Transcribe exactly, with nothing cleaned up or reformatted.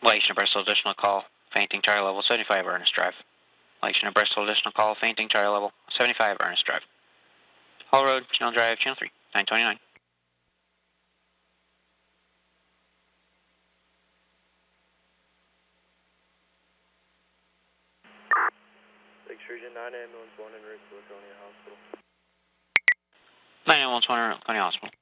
Lake Bristol, additional call, fainting, Charlie level seventy-five, Ernest Drive. Lake Bristol, additional call, fainting, Charlie level seventy-five, Ernest Drive. Hall Road, Channel Drive, Channel three, nine twenty-nine. Lake Region nine ambulance one en route to Laconia Hospital. nine ambulance one en route to Laconia Hospital.